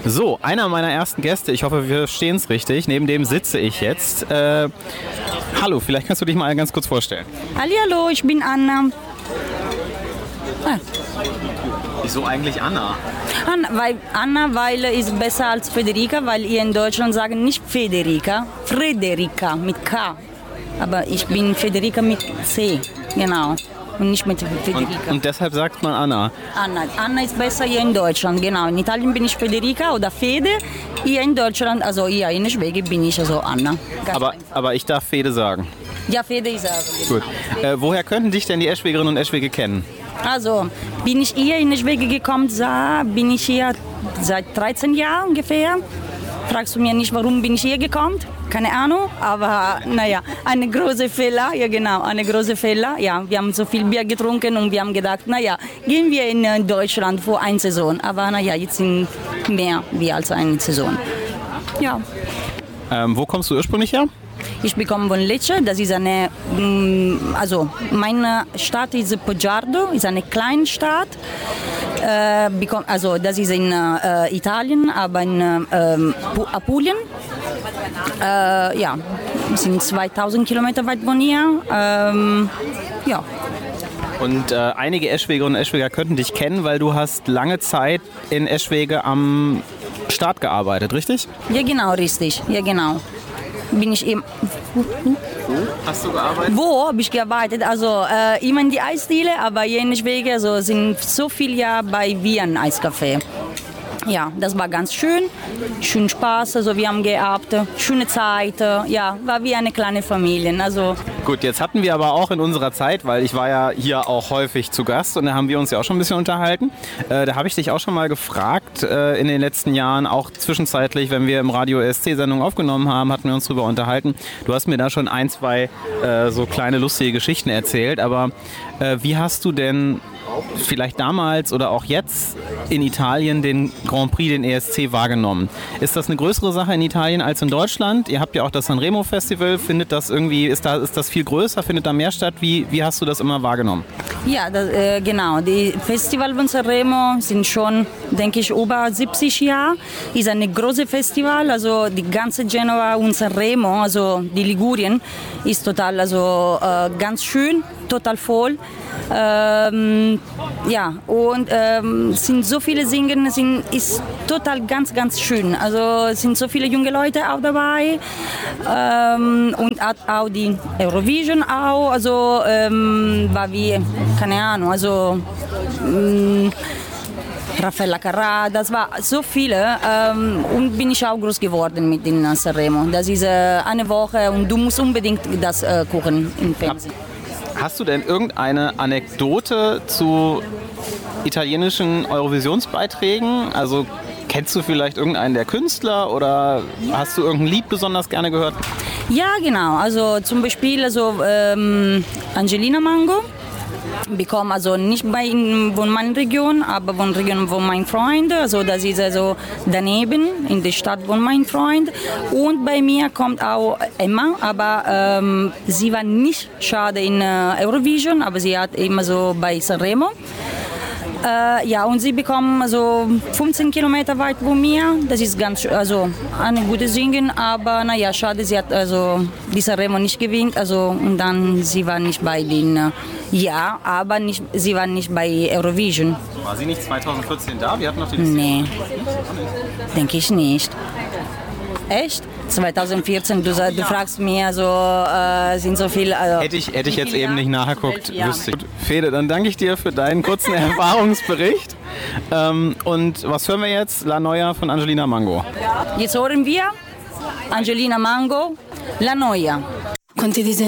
So, einer meiner ersten Gäste, ich hoffe, wir verstehen es richtig, neben dem sitze ich jetzt. Hallo, vielleicht kannst du dich mal ganz kurz vorstellen. Hallo, ich bin Anna. Wieso eigentlich Anna? Weil ist besser als Federica, weil ihr in Deutschland sagen nicht Federica, Frederica mit K. Aber ich bin Federica mit C, genau. Und nicht mit Federica. Und deshalb sagt man Anna? Anna ist besser hier in Deutschland, genau. In Italien bin ich Federica oder Fede. Hier in Deutschland, also hier in Schweden bin ich also Anna. Aber ich darf Fede sagen? Ja, Fede ist auch. Gut. Woher könnten dich denn die Eschwegerinnen und Eschwege kennen? Also, bin ich hier in Schweden gekommen, bin ich hier seit 13 Jahren ungefähr. Fragst du mir nicht, warum bin ich hier gekommen? Keine Ahnung, aber naja, eine große Fehler, ja genau, eine große Fehler. Ja, wir haben so viel Bier getrunken und wir haben gedacht, naja, gehen wir in Deutschland für eine Saison. Aber naja, jetzt sind mehr wie als eine Saison. Ja. Wo kommst du ursprünglich her? Ich komme von Lecce, das ist also meine Stadt ist Poggiardo, ist eine kleine Stadt. Also das ist in Italien, aber in Apulien. Ja, sind 2000 Kilometer weit von hier. Ja. Und einige Eschwegerinnen und Eschweger könnten dich kennen, weil du hast lange Zeit in Eschwege am Start gearbeitet, richtig? Ja, genau, richtig. Ja, genau. Bin ich eben. Wo hast du gearbeitet? Wo habe ich gearbeitet? Also immer in die Eisdiele, aber hier in Schweden also sind so viele Jahre bei Wien Eiscafé. Ja, das war ganz schön, schön Spaß, also wir haben gehabt, schöne Zeit, ja, war wie eine kleine Familie. Also gut, jetzt hatten wir aber auch in unserer Zeit, weil ich war ja hier auch häufig zu Gast und da haben wir uns ja auch schon ein bisschen unterhalten. Da habe ich dich auch schon mal gefragt in den letzten Jahren, auch zwischenzeitlich, wenn wir im Radio ESC-Sendung aufgenommen haben, hatten wir uns darüber unterhalten. Du hast mir da schon ein, zwei so kleine lustige Geschichten erzählt, aber wie hast du denn vielleicht damals oder auch jetzt in Italien den Grand Prix, den ESC, wahrgenommen? Ist das eine größere Sache in Italien als in Deutschland? Ihr habt ja auch das Sanremo Festival. Findet das irgendwie, ist das viel größer? Findet da mehr statt? Wie hast du das immer wahrgenommen? Ja, genau. Die Festival von Sanremo sind schon, denke ich, über 70 Jahre. Ist ein großes Festival, also die ganze Genova und Sanremo, also die Ligurien, ist total, also ganz schön, total voll. Ja, und sind so viele Singen, ist total ganz, ganz schön. Also sind so viele junge Leute auch dabei und auch die Eurovision auch, also war wie, keine Ahnung, also Raffaella Carrà, das war so viele und bin ich auch groß geworden mit den Sanremo. Das ist eine Woche und du musst unbedingt das gucken im Fernsehen. Hast du denn irgendeine Anekdote zu italienischen Eurovisionsbeiträgen? Also kennst du vielleicht irgendeinen der Künstler oder hast du irgendein Lied besonders gerne gehört? Ja, genau. Also zum Beispiel Angelina Mango. Bekomme also nicht von meiner Region, aber von der Region von meinem Freund. Also das ist also daneben in der Stadt von meinem Freund. Und bei mir kommt auch Emma, aber sie war nicht schade in Eurovision, aber sie hat immer so bei Sanremo. Ja, und sie bekommen also 15 Kilometer weit von mir. Das ist ganz, also eine gute Singen, aber naja, schade, sie hat also die Sanremo nicht gewinnt, also und dann sie war nicht bei den, ja, aber nicht, sie war nicht bei Eurovision. War sie nicht 2014 da? Wir hatten noch die Nee, denke ich nicht. Echt? 2014, du fragst mir, so sind so viele. Also, hätte ich jetzt eben nicht nachgeguckt, wüsste ich. Fede, dann danke ich dir für deinen kurzen Erfahrungsbericht. Und was hören wir jetzt? La Noia von Angelina Mango. Jetzt hören wir Angelina Mango, La Noia. Quanti disegni